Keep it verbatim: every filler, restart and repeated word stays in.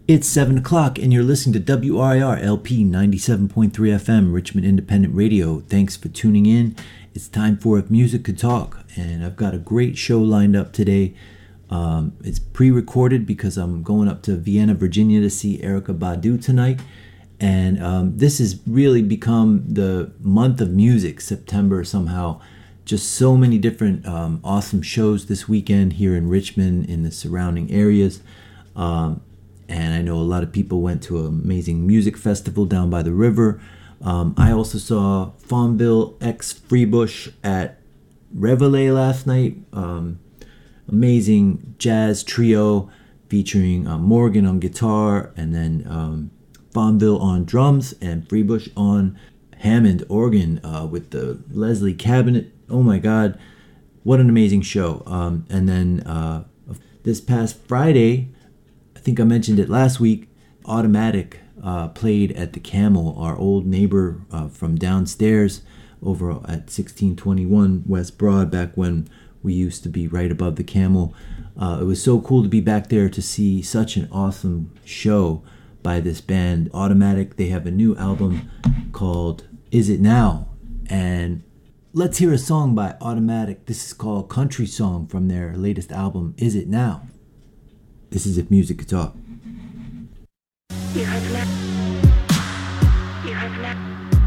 It's seven o'clock and you're listening to W R I R L P ninety-seven point three F M, Richmond Independent Radio. Thanks for tuning in. It's time for If Music Could Talk, and I've got a great show lined up today. Um, it's pre-recorded because I'm going up to Vienna, Virginia to see Erykah Badu tonight. And um, this has really become the month of music, September somehow. Just so many different um, awesome shows this weekend here in Richmond, in the surrounding areas. Um, and I know a lot of people went to an amazing music festival down by the river. Um, I also saw Fonville x Freebush at Reveille last night. Um, amazing jazz trio featuring uh, Morgan on guitar, and then um, Fonville on drums and Freebush on Hammond organ uh, with the Leslie cabinet. Oh my God, what an amazing show. Um, and then uh, this past Friday, I think I mentioned it last week, Automatic uh, played at the Camel, our old neighbor uh, from downstairs over at sixteen twenty-one West Broad, back when we used to be right above the Camel. Uh, it was so cool to be back there to see such an awesome show by this band, Automatic. They have a new album called Is It Now? And let's hear a song by Automatic. This is called Country Song from their latest album, Is It Now? This is If Music Could Talk. You have left.